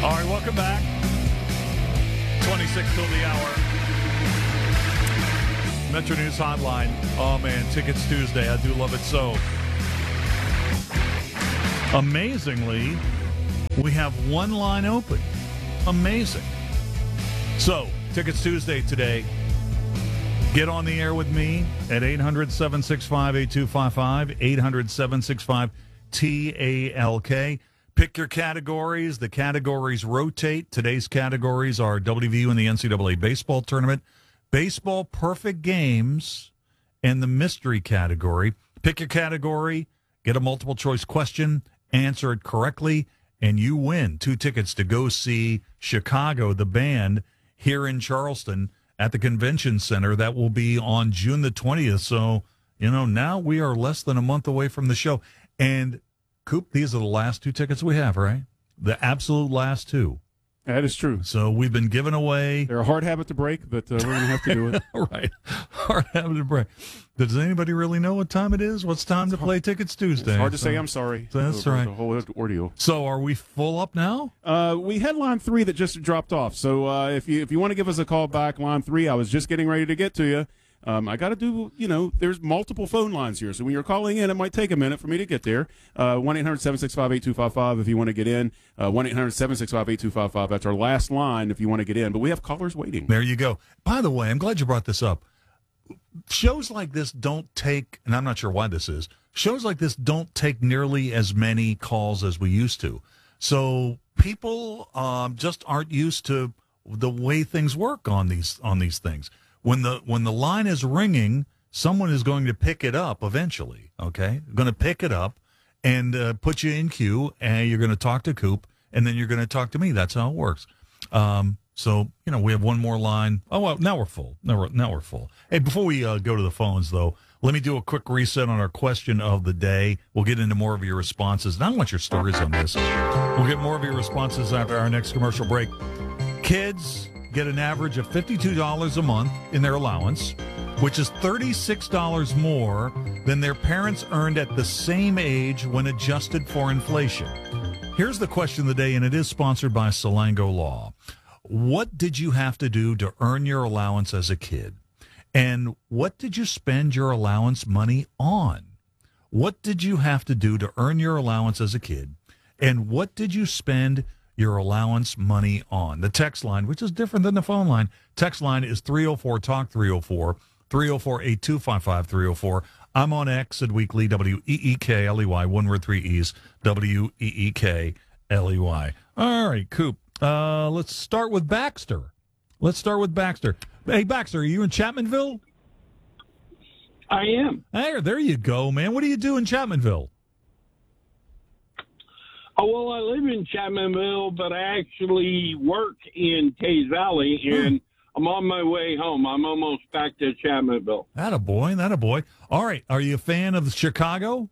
All right, welcome back. 26 till the hour. Metro News Hotline. Oh, man, Tickets Tuesday. I do love it so. Amazingly, we have one line open. Amazing. So, Tickets Tuesday today. Get on the air with me at 800-765-8255, 800-765-TALK. Pick your categories. The categories rotate. Today's categories are WVU and the NCAA baseball tournament, baseball perfect games, and the mystery category. Pick your category, get a multiple choice question, answer it correctly, and you win 2 tickets to go see Chicago, the band, here in Charleston at the Convention Center. That will be on June the 20th. So, now we are less than a month away from the show. And Coop, these are the last 2 tickets we have, right? The absolute last 2. That is true. So we've been giving away. They're a hard habit to break, but we're going to have to do it. Right. Hard habit to break. Does anybody really know what time it is? What's time to play Tickets Tuesday? It's hard to say I'm sorry. That's right. The whole ordeal. So are we full up now? We had line 3 that just dropped off. So if you want to give us a call back, line 3, I was just getting ready to get to you. I got to do, there's multiple phone lines here. So when you're calling in, it might take a minute for me to get there. 1-800-765-8255 if you want to get in. 1-800-765-8255. That's our last line if you want to get in. But we have callers waiting. There you go. By the way, I'm glad you brought this up. Shows like this don't take, and I'm not sure why this is, shows like this don't take nearly as many calls as we used to. So people just aren't used to the way things work on these things. When the line is ringing, someone is going to pick it up eventually, okay? Going to pick it up and put you in queue, and you're going to talk to Coop, and then you're going to talk to me. That's how it works. So, we have one more line. Oh, well, now we're full. Now we're full. Hey, before we go to the phones, though, let me do a quick reset on our question of the day. We'll get into more of your responses. And I want your stories on this. We'll get more of your responses after our next commercial break. Kids get an average of $52 a month in their allowance, which is $36 more than their parents earned at the same age when adjusted for inflation. Here's the question of the day, and it is sponsored by Salango Law. What did you have to do to earn your allowance as a kid? And what did you spend your allowance money on? What did you have to do to earn your allowance as a kid? And what did you spend your allowance money on? The text line, which is different than the phone line, text line is 304-TALK 304, 304-8255 304. I'm on X at Weekly, WEEKLEY, one word, 3 E's, WEEKLEY. All right, Coop. Let's start with Baxter. Hey, Baxter, are you in Chapmanville? I am. Hey, there you go, man. What do you do in Chapmanville? Oh, well, I live in Chapmanville, but I actually work in Tays Valley, and I'm on my way home. I'm almost back to Chapmanville. Attaboy. All right. Are you a fan of Chicago?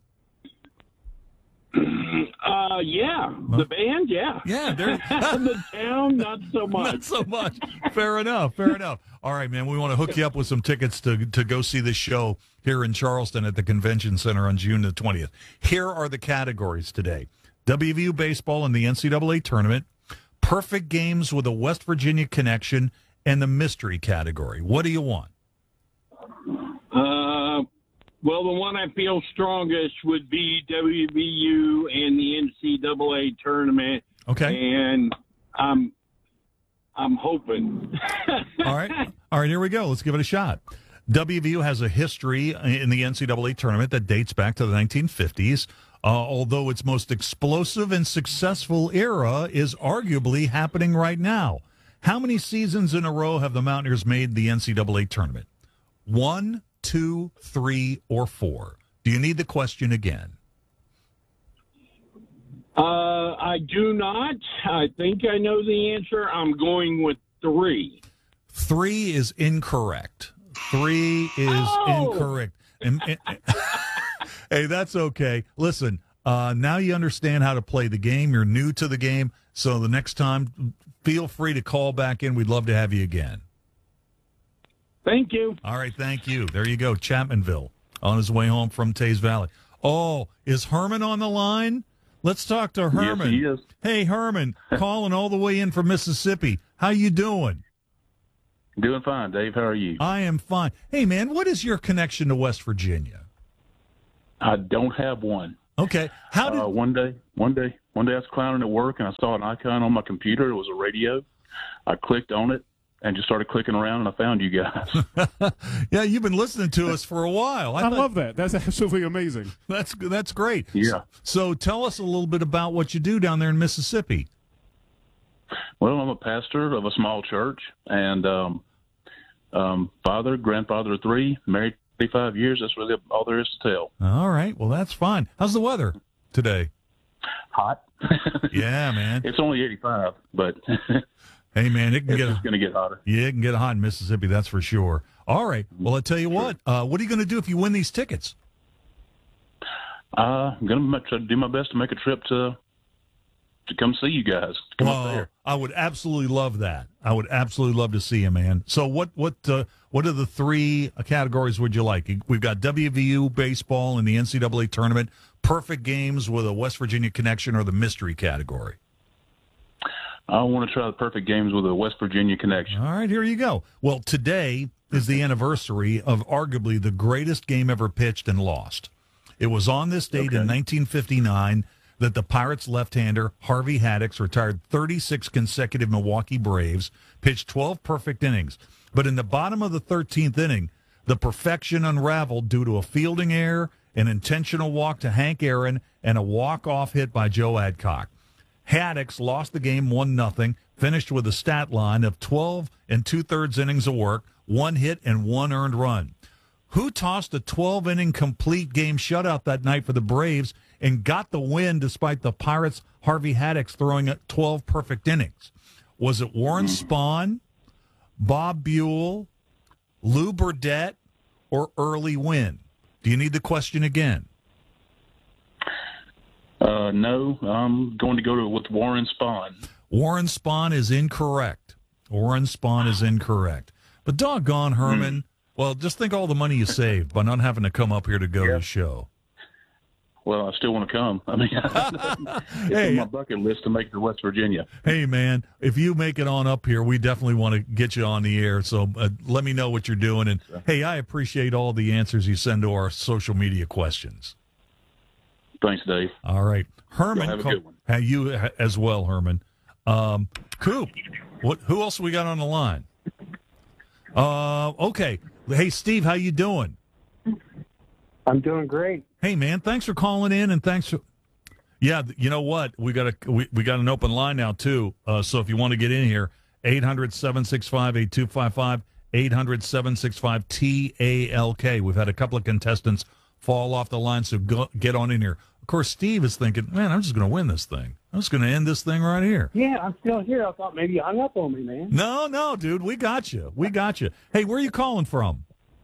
Yeah. The band, yeah. Yeah. The town, not so much. Not so much. Fair enough. All right, man. We want to hook you up with some tickets to go see this show here in Charleston at the Convention Center on June the 20th. Here are the categories today. WVU baseball in the NCAA tournament, perfect games with a West Virginia connection, and the mystery category. What do you want? Well, the one I feel strongest would be WVU and the NCAA tournament. Okay. And I'm hoping. All right, here we go. Let's give it a shot. WVU has a history in the NCAA tournament that dates back to the 1950s, although its most explosive and successful era is arguably happening right now. How many seasons in a row have the Mountaineers made the NCAA tournament? 1, 2, 3, or 4? Do you need the question again? I do not. I think I know the answer. I'm going with 3. 3 is incorrect. 3 is incorrect. And, hey, that's okay. Listen, now you understand how to play the game. You're new to the game. So the next time, feel free to call back in. We'd love to have you again. Thank you. All right, thank you. There you go, Chapmanville, on his way home from Tays Valley. Oh, is Herman on the line? Let's talk to Herman. Yes, he is. Hey, Herman, calling all the way in from Mississippi. How you doing? Doing fine, Dave. How are you? I am fine. Hey, man, what is your connection to West Virginia? I don't have one. Okay. How did One day I was clowning at work and I saw an icon on my computer. It was a radio. I clicked on it and just started clicking around and I found you guys. Yeah, you've been listening to us for a while. I love that. That's absolutely amazing. That's great. Yeah. So tell us a little bit about what you do down there in Mississippi. Well, I'm a pastor of a small church and grandfather of 3, married 35 years. That's really all there is to tell. All right. Well, that's fine. How's the weather today? Hot. Yeah, man. It's only 85, but Hey, man, it can it's get just going to get hotter. Yeah, it can get hot in Mississippi, that's for sure. All right. Well, I tell you what are you going to do if you win these tickets? I'm going to try to do my best to make a trip to come see you guys. To come up there. I would absolutely love that. I would absolutely love to see you, man. So what are the 3 categories would you like? We've got WVU baseball in the NCAA tournament, perfect games with a West Virginia connection, or the mystery category. I want to try the perfect games with a West Virginia connection. All right, here you go. Well, today is the anniversary of arguably the greatest game ever pitched and lost. It was on this date in 1959 that the Pirates left-hander Harvey Haddix retired 36 consecutive Milwaukee Braves, pitched 12 perfect innings. But in the bottom of the 13th inning, the perfection unraveled due to a fielding error, an intentional walk to Hank Aaron, and a walk-off hit by Joe Adcock. Haddix lost the game 1-0, finished with a stat line of 12 2/3 innings of work, 1 hit, and 1 earned run. Who tossed a 12-inning complete game shutout that night for the Braves and got the win despite the Pirates' Harvey Haddix throwing 12 perfect innings? Was it Warren Spahn, Bob Buell, Lou Burdett, or Early Wynn? Do you need the question again? No, I'm going to go with Warren Spahn. Warren Spahn is incorrect. Warren Spahn is incorrect. But doggone, Herman, well, just think all the money you saved by not having to come up here to go to the show. Well, I still want to come. I mean, it's on my bucket list to make it to West Virginia. Hey, man, if you make it on up here, we definitely want to get you on the air. So let me know what you're doing. And, hey, I appreciate all the answers you send to our social media questions. Thanks, Dave. All right. Herman, have a good one. You as well, Herman. Coop, who else we got on the line? Okay. Hey, Steve, how you doing? I'm doing great. Hey, man, thanks for calling in, and thanks for. Yeah, you know what? We got an open line now too. So if you want to get in here, 800-765-8255, 800-765-TALK. We've had a couple of contestants fall off the line, so get on in here. Of course, Steve is thinking, man, I'm just going to win this thing. I'm just going to end this thing right here. Yeah, I'm still here. I thought maybe you hung up on me, man. No, dude, we got you. Hey, where are you calling from?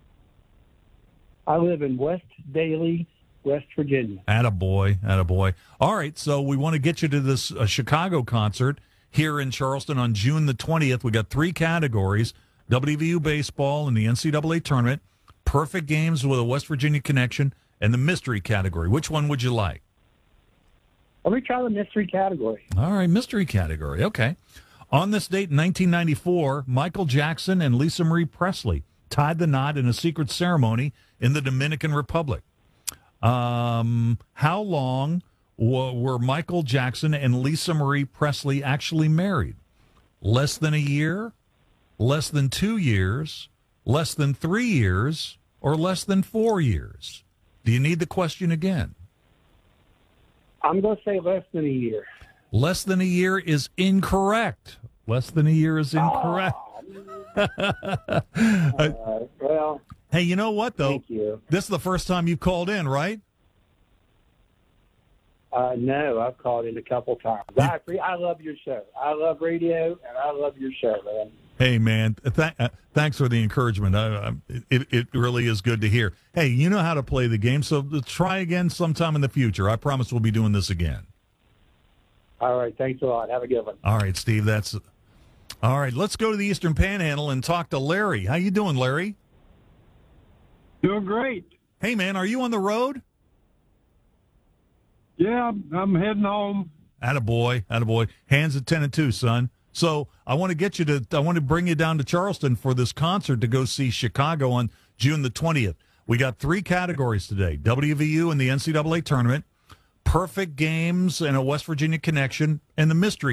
I live in West Daly, West Virginia. Attaboy. All right, so we want to get you to this Chicago concert here in Charleston on June the 20th. We got 3 categories: WVU baseball and the NCAA tournament, perfect games with a West Virginia connection, and the mystery category. Which one would you like? Let me try the mystery category. All right, mystery category. Okay. On this date in 1994, Michael Jackson and Lisa Marie Presley tied the knot in a secret ceremony in the Dominican Republic. How long were Michael Jackson and Lisa Marie Presley actually married? Less than a year, less than 2 years, less than 3 years, or less than 4 years? Do you need the question again? I'm going to say less than a year. Less than a year is incorrect. Less than a year is incorrect. Well, hey, you know what, though? Thank you. This is the first time you've called in, right? No, I've called in a couple times. I love your show. I love radio, and I love your show, man. Hey, man, thanks for the encouragement. It really is good to hear. Hey, you know how to play the game, so try again sometime in the future. I promise we'll be doing this again. All right, thanks a lot. Have a good one. All right, Steve, all right, let's go to the Eastern Panhandle and talk to Larry. How you doing, Larry? Doing great. Hey, man, are you on the road? Yeah, I'm heading home. Attaboy, attaboy. Hands at 10 and 2, son. So I want to bring you down to Charleston for this concert to go see Chicago on June the 20th. We got 3 categories today: WVU and the NCAA tournament, perfect games and a West Virginia connection, and the mystery